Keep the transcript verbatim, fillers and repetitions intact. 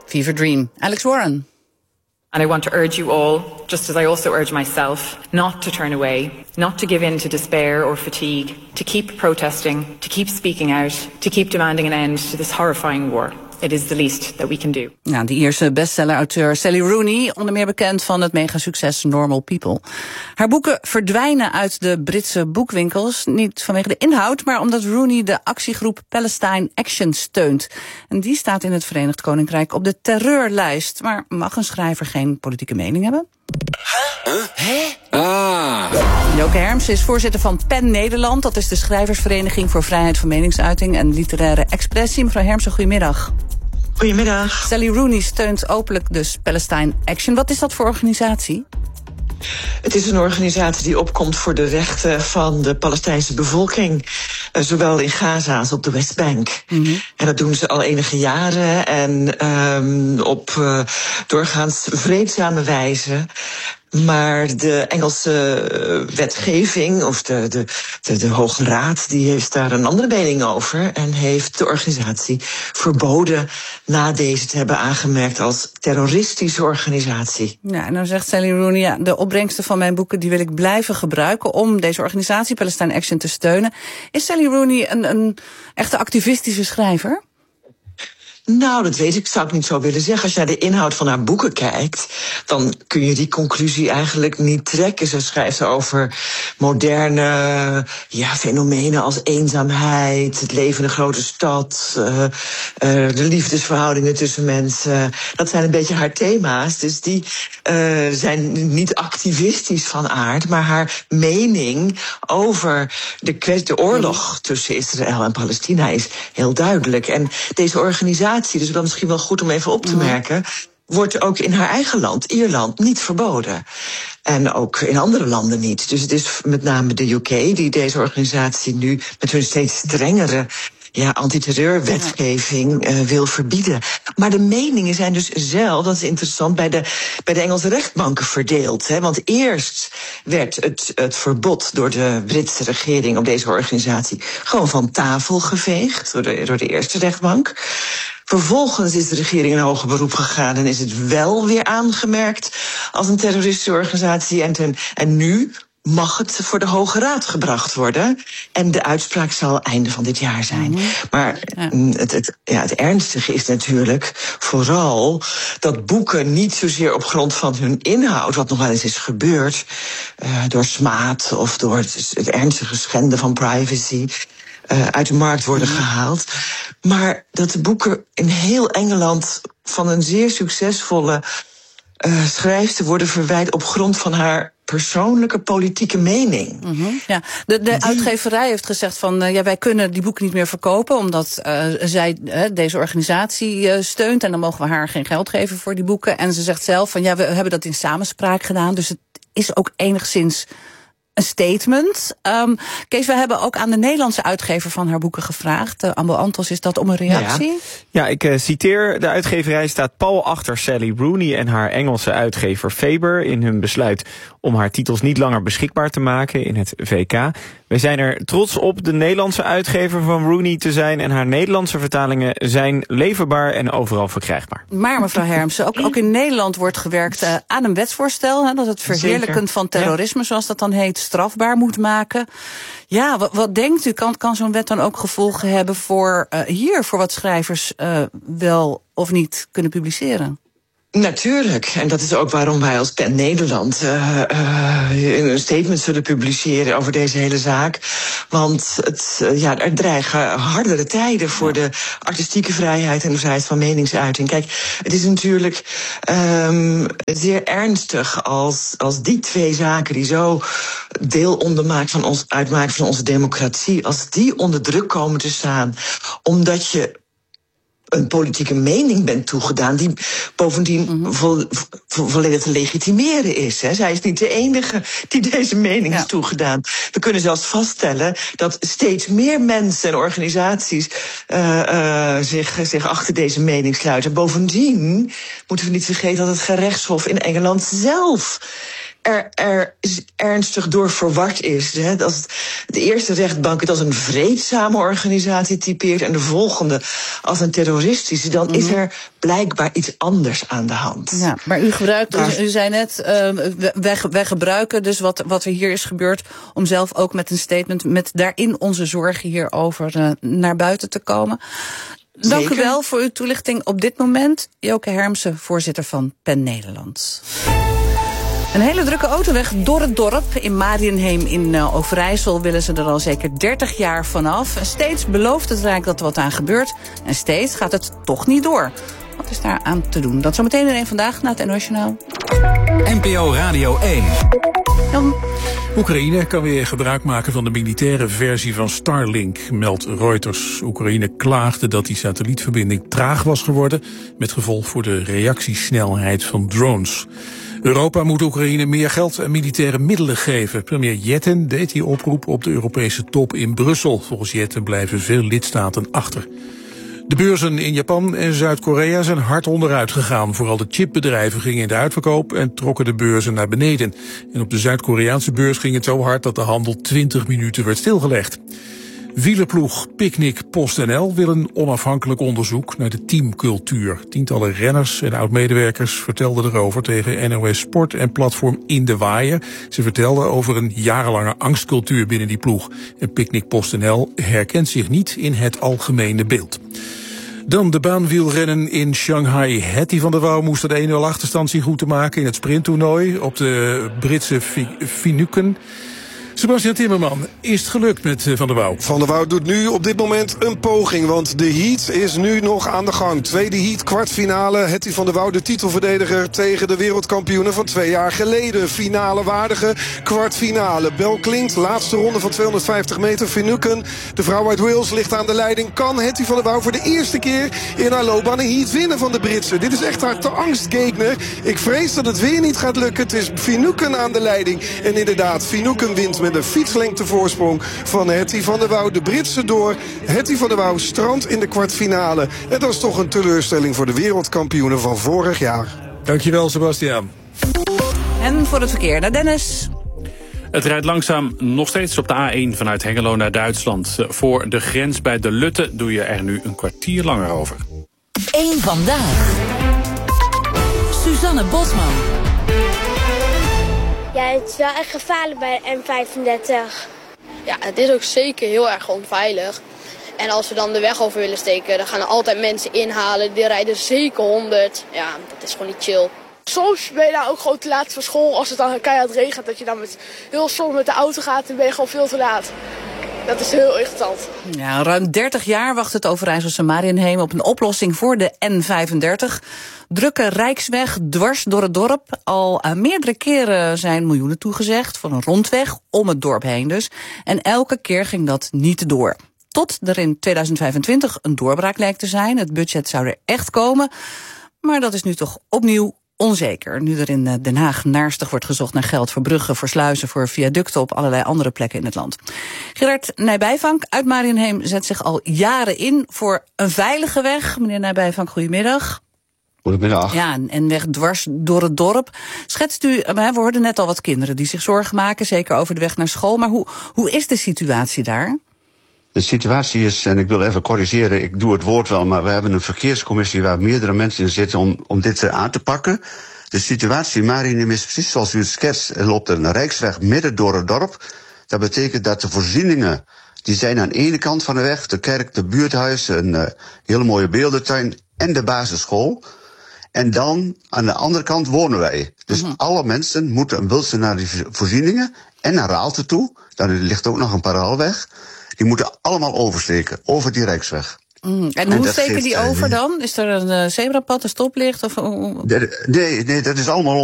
Fever Dream. Alex Warren. And I want to urge you all, just as I also urge myself, not to turn away, not to give in to despair or fatigue, to keep protesting, to keep speaking out, to keep demanding an end to this horrifying war. It is the least that we can do. Nou, de Ierse bestseller-auteur Sally Rooney, onder meer bekend van het megasucces Normal People. Haar boeken verdwijnen uit de Britse boekwinkels, niet vanwege de inhoud, maar omdat Rooney de actiegroep Palestine Action steunt. En die staat in het Verenigd Koninkrijk op de terreurlijst. Maar mag een schrijver geen politieke mening hebben? Huh? Hè? Ah. Joke Herms is voorzitter van PEN Nederland. Dat is de schrijversvereniging voor vrijheid van meningsuiting en literaire expressie. Mevrouw Hermsen, goedemiddag. Goedemiddag. Sally Rooney steunt openlijk dus Palestine Action. Wat is dat voor organisatie? Het is een organisatie die opkomt voor de rechten van de Palestijnse bevolking. Uh, zowel in Gaza als op de Westbank. Mm-hmm. En dat doen ze al enige jaren en um, op uh, doorgaans vreedzame wijze. Maar de Engelse wetgeving, of de, de, de, de Hoge Raad, die heeft daar een andere mening over en heeft de organisatie verboden na deze te hebben aangemerkt als terroristische organisatie. Ja, en dan zegt Sally Rooney, ja, de opbrengsten van mijn boeken die wil ik blijven gebruiken om deze organisatie Palestine Action te steunen. Is Sally Rooney een, een echte activistische schrijver? Nou, dat weet ik, zou ik niet zo willen zeggen. Als je naar de inhoud van haar boeken kijkt, dan kun je die conclusie eigenlijk niet trekken. Ze schrijft over moderne ja, fenomenen als eenzaamheid, het leven in een grote stad, uh, uh, de liefdesverhoudingen tussen mensen. Dat zijn een beetje haar thema's. Dus die uh, zijn niet activistisch van aard, maar haar mening over de, de oorlog tussen Israël en Palestina is heel duidelijk. En deze organisatie, dus dat is misschien wel goed om even op te merken, wordt ook in haar eigen land, Ierland, niet verboden. En ook in andere landen niet. Dus het is met name de U K die deze organisatie nu met hun steeds strengere ja, antiterreurwetgeving uh, wil verbieden. Maar de meningen zijn dus zelf, dat is interessant, bij de, bij de Engelse rechtbanken verdeeld. Hè? Want eerst werd het, het verbod door de Britse regering op deze organisatie gewoon van tafel geveegd door de, door de eerste rechtbank. Vervolgens is de regering in hoger beroep gegaan en is het wel weer aangemerkt als een terroristische organisatie. En, ten, en nu mag het voor de Hoge Raad gebracht worden. En de uitspraak zal einde van dit jaar zijn. Mm-hmm. Maar ja. Het, het, ja, het ernstige is natuurlijk vooral dat boeken niet zozeer op grond van hun inhoud, wat nog wel eens is gebeurd, uh, door smaad of door het, het ernstige schenden van privacy, Uh, uit de markt worden gehaald. Maar dat de boeken in heel Engeland van een zeer succesvolle uh, schrijfster worden verwijderd op grond van haar persoonlijke politieke mening. Mm-hmm, ja. De, de uitgeverij heeft gezegd van uh, ja, wij kunnen die boeken niet meer verkopen omdat uh, zij uh, deze organisatie uh, steunt en dan mogen we haar geen geld geven voor die boeken. En ze zegt zelf van ja, we hebben dat in samenspraak gedaan, dus het is ook enigszins een statement. Um, Kees, we hebben ook aan de Nederlandse uitgever van haar boeken gevraagd. Uh, Ambo Antos, is dat om een reactie? Ja, ja ik uh, citeer. De uitgeverij staat pal achter Sally Rooney en haar Engelse uitgever Faber in hun besluit om haar titels niet langer beschikbaar te maken in het V K. Wij zijn er trots op de Nederlandse uitgever van Rooney te zijn en haar Nederlandse vertalingen zijn leverbaar en overal verkrijgbaar. Maar mevrouw Hermsen, ook, ook in Nederland wordt gewerkt uh, aan een wetsvoorstel, hè, dat het verheerlijken van terrorisme, ja, zoals dat dan heet, strafbaar moet maken. Ja, wat, wat denkt u? Kan, kan zo'n wet dan ook gevolgen hebben voor uh, hier, voor wat schrijvers uh, wel of niet kunnen publiceren? Natuurlijk, en dat is ook waarom wij als PEN Nederland uh, uh, een statement zullen publiceren over deze hele zaak. Want het, uh, ja, er dreigen hardere tijden voor de artistieke vrijheid en de vrijheid van meningsuiting. Kijk, het is natuurlijk um, zeer ernstig als, als die twee zaken die zo deel ondermaakt van ons, uitmaken van onze democratie, als die onder druk komen te staan, omdat je een politieke mening bent toegedaan die bovendien mm-hmm. vo- vo- volledig te legitimeren is. Hè. Zij is niet de enige die deze mening ja. is toegedaan. We kunnen zelfs vaststellen dat steeds meer mensen en organisaties uh, uh, zich, zich achter deze mening sluiten. Bovendien moeten we niet vergeten dat het gerechtshof in Engeland zelf er, er ernstig door verward is. Hè? Dat de eerste rechtbank het als een vreedzame organisatie typeert en de volgende als een terroristische, dan mm-hmm. is er blijkbaar iets anders aan de hand. Ja, maar u gebruikt, maar, u, u zei net, uh, wij, wij gebruiken dus wat, wat er hier is gebeurd om zelf ook met een statement, met daarin onze zorgen hierover uh, naar buiten te komen. Zeker. Dank u wel voor uw toelichting op dit moment. Joke Hermsen, voorzitter van PEN Nederland. Een hele drukke autoweg door het dorp. In Mariënheem in uh, Overijssel willen ze er al zeker dertig jaar vanaf. En steeds belooft het Rijk dat er wat aan gebeurt. En steeds gaat het toch niet door. Wat is daar aan te doen? Dat zometeen in één Vandaag na het N O S Journaal. N P O Radio één. Jan. Oekraïne kan weer gebruik maken van de militaire versie van Starlink, meldt Reuters. Oekraïne klaagde dat die satellietverbinding traag was geworden, met gevolg voor de reactiesnelheid van drones. Europa moet Oekraïne meer geld en militaire middelen geven. Premier Jetten deed die oproep op de Europese top in Brussel. Volgens Jetten blijven veel lidstaten achter. De beurzen in Japan en Zuid-Korea zijn hard onderuit gegaan. Vooral de chipbedrijven gingen in de uitverkoop en trokken de beurzen naar beneden. En op de Zuid-Koreaanse beurs ging het zo hard dat de handel twintig minuten werd stilgelegd. Wielerploeg Picnic PostNL wil een onafhankelijk onderzoek naar de teamcultuur. Tientallen renners en oud-medewerkers vertelden erover tegen N O S Sport en platform In de Waaier. Ze vertelden over een jarenlange angstcultuur binnen die ploeg. En Picnic PostNL herkent zich niet in het algemene beeld. Dan de baanwielrennen in Shanghai. Hetty van der Wouw moest de een nul achterstand zien goed te maken in het sprinttoernooi op de Britse Finucane. Sebastian Timmerman, is het gelukt met Van der Wouw? Van der Wouw doet nu op dit moment een poging, want de heat is nu nog aan de gang. Tweede heat, kwartfinale. Hetty van der Wouw, de titelverdediger tegen de wereldkampioenen van twee jaar geleden. Finale waardige kwartfinale. Bel klinkt, laatste ronde van tweehonderdvijftig meter. Finucane, de vrouw uit Wales, ligt aan de leiding. Kan Hetty van der Wouw voor de eerste keer in haar loopbaan een heat winnen van de Britsen? Dit is echt haar te angstgegner. Ik vrees dat het weer niet gaat lukken. Het is Finucane aan de leiding. En inderdaad, Finucane wint met de fietslengte voorsprong van Hetty van der Wouw. De Britse door. Hetty van der Wouw strandt in de kwartfinale. En dat is toch een teleurstelling voor de wereldkampioenen van vorig jaar. Dankjewel, Sebastian. En voor het verkeer naar Dennis. Het rijdt langzaam nog steeds op de A één vanuit Hengelo naar Duitsland. Voor de grens bij de Lutte doe je er nu een kwartier langer over. Eén Vandaag. Suzanne Bosman. Ja, het is wel echt gevaarlijk bij de N vijfendertig. Ja, het is ook zeker heel erg onveilig. En als we dan de weg over willen steken, dan gaan er altijd mensen inhalen. Die rijden zeker honderd. Ja, dat is gewoon niet chill. Soms ben je daar ook gewoon te laat voor school. Als het dan keihard regent, dat je dan met, heel soms met de auto gaat en ben je gewoon veel te laat. Dat is heel irritant. Ja, ruim dertig jaar wacht het Overijsselse Mariënheem op een oplossing voor de N vijfendertig. Drukke rijksweg dwars door het dorp. Al uh, meerdere keren zijn miljoenen toegezegd voor een rondweg om het dorp heen dus. En elke keer ging dat niet door. Tot er in tweeduizend vijfentwintig een doorbraak leek te zijn. Het budget zou er echt komen. Maar dat is nu toch opnieuw onzeker. Nu er in Den Haag naarstig wordt gezocht naar geld voor bruggen, voor sluizen, voor viaducten op allerlei andere plekken in het land. Gerard Nijbijvank uit Mariënheem zet zich al jaren in voor een veilige weg. Meneer Nijbijvank, goedemiddag. Goedemiddag. Ja, en weg dwars door het dorp. Schetst u, we hoorden net al wat kinderen die zich zorgen maken, zeker over de weg naar school. Maar hoe, hoe is de situatie daar? De situatie is, en ik wil even corrigeren, ik doe het woord wel, maar we hebben een verkeerscommissie waar meerdere mensen in zitten om, om dit aan te pakken. De situatie in Mariënheem is precies zoals u het schetst. Er loopt een rijksweg midden door het dorp. Dat betekent dat de voorzieningen, die zijn aan de ene kant van de weg, de kerk, de buurthuis, een uh, hele mooie beeldentuin en de basisschool. En dan, aan de andere kant, wonen wij. Dus mm-hmm. alle mensen moeten willen ze naar die voorzieningen en naar Raalte toe. Daar ligt ook nog een parallelweg. Die moeten allemaal oversteken, over die rijksweg. Mm, en, en hoe steken die over dan? Is er een uh, zebrapad, een stoplicht? Of... Nee, nee, dat is allemaal